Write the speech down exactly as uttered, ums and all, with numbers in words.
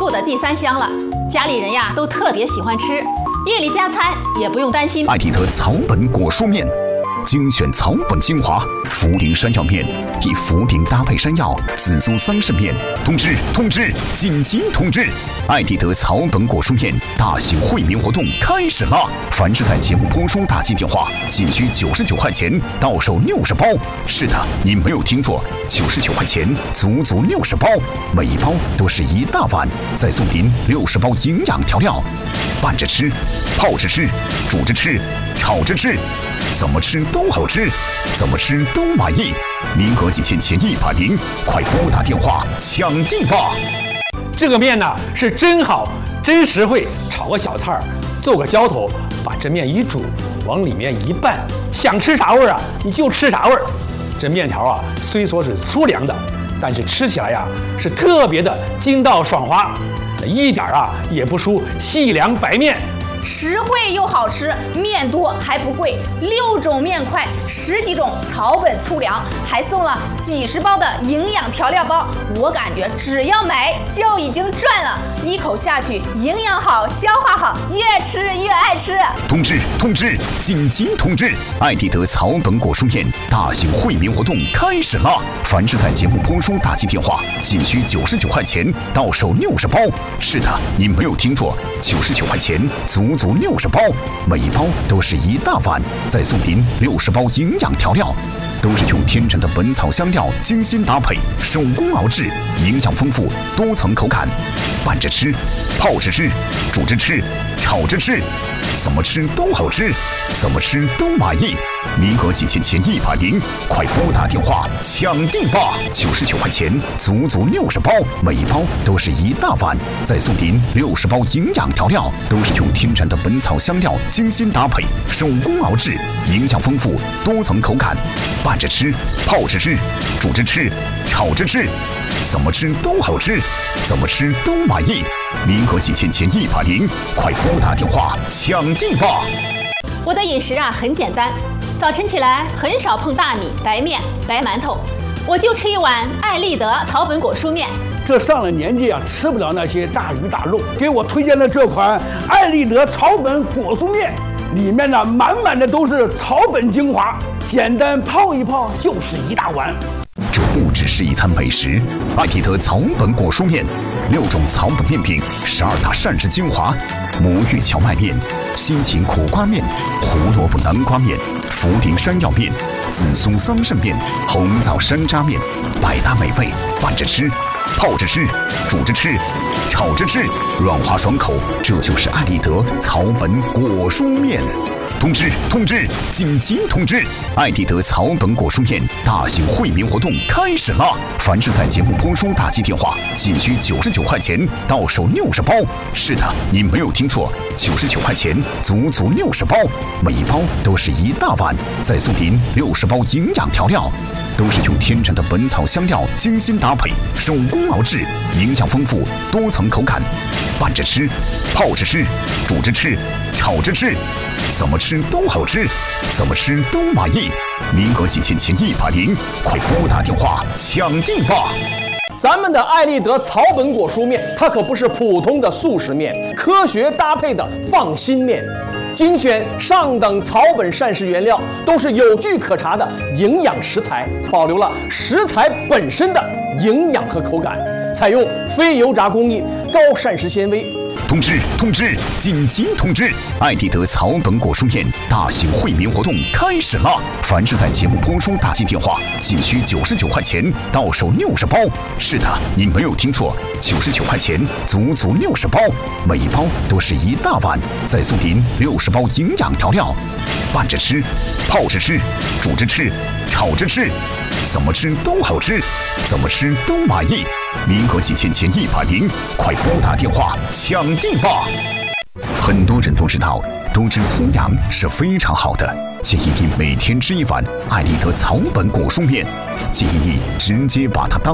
库的第三箱了，家里人呀都特别喜欢吃，夜里加餐也不用担心。 艾丽德草本果蔬面，精选草本精华，茯苓山药面，以茯苓搭配山药，紫苏桑葚面。通知通知，紧急通知！艾丽德草本果蔬面大型惠民活动开始了，凡是在节目播出打进电话，仅需九十九块钱，到手六十包。是的，你没有听错，九十九块钱，足足六十包，每一包都是一大碗，再送您六十包营养调料，拌着吃，泡着吃，煮着吃，炒着吃，怎么吃都好吃，怎么吃都满意。名额仅限前一百名，快拨打电话抢订吧！ 这个面呢是真好，真实惠，炒个小菜儿，做个浇头，把这面一煮，往里面一拌，想吃啥味儿啊你就吃啥味儿。这面条啊虽说是粗粮的，但是吃起来呀是特别的筋道爽滑，一点啊也不输细粮白面。 实惠又好吃，面多还不贵，六种面块，十几种草本粗粮，还送了几十包的营养调料包。我感觉只要买就已经赚了，一口下去，营养好，消化好，越吃越爱吃。 通知通知，紧急通知！艾丽德草本果蔬面大型惠民活动开始了，凡是在节目播出打进电话，仅需九十九块钱，到手六十包。是的，你没有听错，九十九块钱，足足六十包，每一包都是一大碗，再送您六十包营养调料，都是用天然的本草香料精心搭配，手工熬制，营养丰富，多层口感，拌着吃，泡着吃，煮着吃，炒着吃，怎么吃都好吃，怎么吃都满意。名额仅限前一百名，快拨打电话抢订吧！九十九块钱，足足六十包，每一包都是一大碗，再送您六十包营养调料，都是用天然的本草香料精心搭配，手工熬制，营养丰富，多层口感，拌着吃，泡着吃，煮着吃，炒着吃，怎么吃都好吃，怎么吃都满意。名额仅限前一百名，快拨打电话抢订吧！ 我的饮食啊很简单，早晨起来很少碰大米、白面、白馒头，我就吃一碗艾丽德草本果蔬面。 这上了年纪啊，吃不了那些大鱼大肉，给我推荐的这款艾丽德草本果蔬面，里面呢满满的都是草本精华，简单泡一泡就是一大碗。 这不只是一餐美食，艾丽德草本果蔬面，六种草本面品，十二大膳食精华，魔芋荞麦面、西芹苦瓜面、胡萝卜南瓜面、茯苓山药面、紫苏桑葚面、红枣山楂面，百搭美味，拌着吃，泡着吃，煮着吃，炒着吃，软滑爽口，这就是艾丽德草本果蔬面。通知通知，紧急通知！艾丽德草本果蔬面大型惠民活动开始了，凡是在节目播出打进电话，仅需九十九块钱，到手六十包。是的，你没有听错，九十九块钱，足足六十包，每一包都是一大碗，再送您六十包营养调料，都是用天然的本草香料精心搭配，手工熬制，营养丰富，多层口感，拌着吃，泡着吃，煮着吃，炒着吃，怎么吃都好吃，怎么吃都满意。名额仅限前一百名，快拨打电话抢订吧！ 咱们的艾丽德草本果蔬面，它可不是普通的速食面，科学搭配的放心面，精选上等草本膳食原料，都是有据可查的营养食材，保留了食材本身的营养和口感，采用非油炸工艺，高膳食纤维。 通知通知，紧急通知！艾丽德草本果蔬面大型惠民活动开始了，凡是在节目播出打进电话，仅需九十九块钱，到手六十包。是的，你没有听错，九十九块钱，足足六十包，每一包都是一大碗，再送您六十包营养调料，拌着吃，泡着吃，煮着吃，炒着吃，怎么吃都好吃，怎么吃都满意。名额仅限前一百名，快拨打电话抢订吧！很多人都知道，多吃粗粮是非常好的，建议你每天吃一碗艾丽德草本果蔬面，建议你直接把它当